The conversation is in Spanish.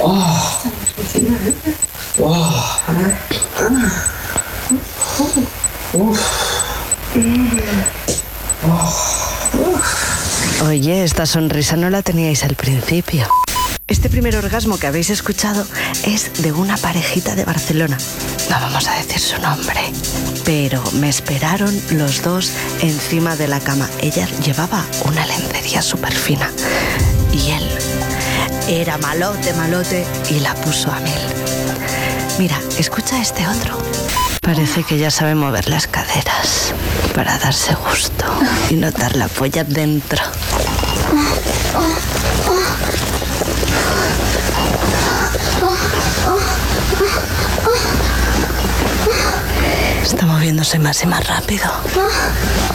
Oh. Oh. Oye, esta sonrisa no la teníais al principio. Este primer orgasmo que habéis escuchado es de una parejita de Barcelona. No vamos a decir su nombre. Pero me esperaron los dos encima de la cama. Ella llevaba una lencería súper fina. Y él era malote y la puso a 1000. Mira, escucha este otro. Parece que ya sabe mover las caderas para darse gusto y notar la polla dentro. Está moviéndose más y más rápido.